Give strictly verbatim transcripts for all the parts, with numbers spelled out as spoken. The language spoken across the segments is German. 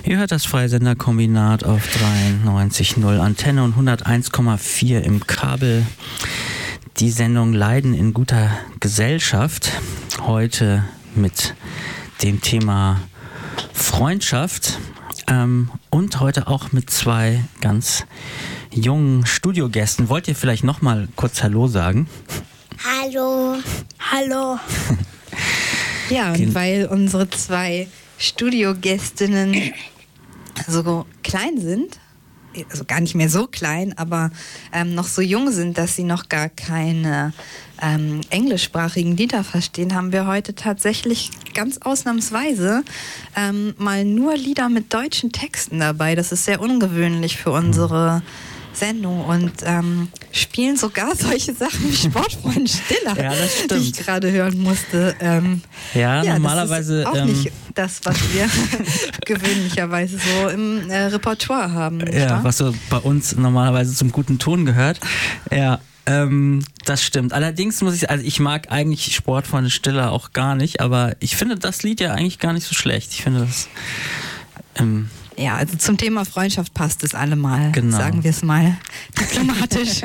Ihr hört das Freisenderkombinat auf dreiundneunzig Komma null Antenne und hunderteins Komma vier im Kabel. Die Sendung Leiden in guter Gesellschaft. Heute mit dem Thema Freundschaft ähm, und heute auch mit zwei ganz jungen Studiogästen. Wollt ihr vielleicht noch mal kurz Hallo sagen? Hallo. Hallo. Ja, und weil unsere zwei Studiogästinnen so klein sind, also gar nicht mehr so klein, aber ähm, noch so jung sind, dass sie noch gar keine ähm, englischsprachigen Lieder verstehen, haben wir heute tatsächlich ganz ausnahmsweise ähm, mal nur Lieder mit deutschen Texten dabei. Das ist sehr ungewöhnlich für unsere Sendung und ähm, spielen sogar solche Sachen wie Sportfreund Stiller, ja, das stimmt. die ich gerade hören musste. Ähm, ja, ja, normalerweise das ist auch ähm, nicht das, was wir gewöhnlicherweise so im äh, Repertoire haben. Nicht ja, wahr? was so bei uns normalerweise zum guten Ton gehört. Ja, ähm, das stimmt. Allerdings muss ich, also ich mag eigentlich Sportfreunde Stiller auch gar nicht, aber ich finde das Lied ja eigentlich gar nicht so schlecht. Ich finde das ähm, Ja, also zum Thema Freundschaft passt es allemal, genau. Sagen wir es mal diplomatisch.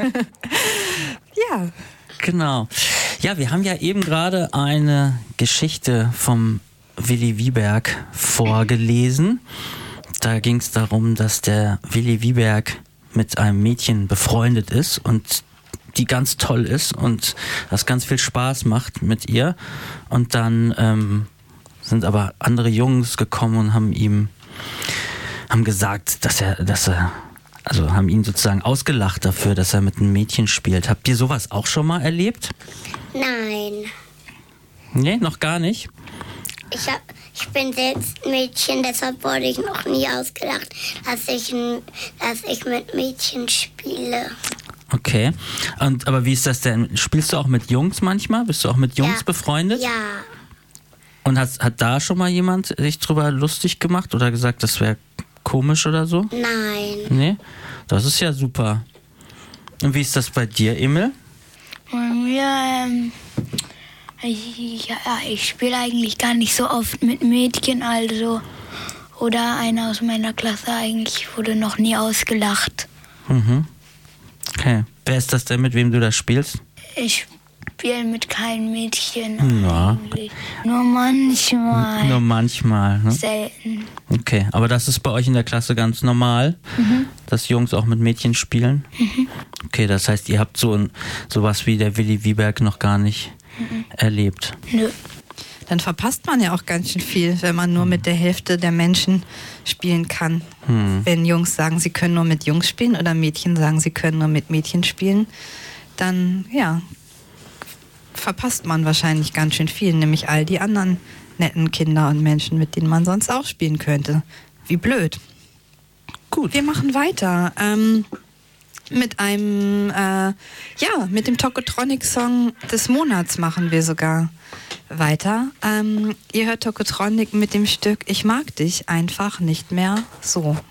Ja. Genau. Ja, wir haben ja eben gerade eine Geschichte vom Willi Wieberg vorgelesen. Da ging es darum, dass der Willi Wieberg mit einem Mädchen befreundet ist und die ganz toll ist und das ganz viel Spaß macht mit ihr. Und dann ähm, sind aber andere Jungs gekommen und haben ihm haben gesagt, dass er, dass er, also haben ihn sozusagen ausgelacht dafür, dass er mit einem Mädchen spielt. Habt ihr sowas auch schon mal erlebt? Nein. Nee, noch gar nicht? Ich, hab, ich bin selbst Mädchen, deshalb wurde ich noch nie ausgelacht, dass ich, dass ich mit Mädchen spiele. Okay. Und, aber wie ist das denn? Spielst du auch mit Jungs manchmal? Bist du auch mit Jungs ja. befreundet? Ja. Und hat, hat da schon mal jemand sich drüber lustig gemacht oder gesagt, das wäre komisch oder so? Nein. Nee? Das ist ja super. Und wie ist das bei dir, Emil? Bei mir, ähm, ich, ja, ich spiele eigentlich gar nicht so oft mit Mädchen, also. Oder einer aus meiner Klasse eigentlich wurde noch nie ausgelacht. Mhm. Okay. Wer ist das denn, mit wem du das spielst? Ich spiele mit keinem Mädchen Ja. eigentlich. Nur manchmal. Nur manchmal, ne? Selten. Okay, aber das ist bei euch in der Klasse ganz normal, mhm. dass Jungs auch mit Mädchen spielen? Mhm. Okay, das heißt, ihr habt so ein, sowas wie der Willi Wieberg noch gar nicht mhm. erlebt. Nö. Dann verpasst man ja auch ganz schön viel, wenn man nur mit der Hälfte der Menschen spielen kann. Hm. Wenn Jungs sagen, sie können nur mit Jungs spielen oder Mädchen sagen, sie können nur mit Mädchen spielen, dann ja, verpasst man wahrscheinlich ganz schön viel, nämlich all die anderen netten Kinder und Menschen, mit denen man sonst auch spielen könnte. Wie blöd. Gut, wir machen weiter. Ähm, mit einem, äh, ja, mit dem Tokotronic-Song des Monats machen wir sogar weiter. Ähm, ihr hört Tokotronic mit dem Stück Ich mag dich einfach nicht mehr so.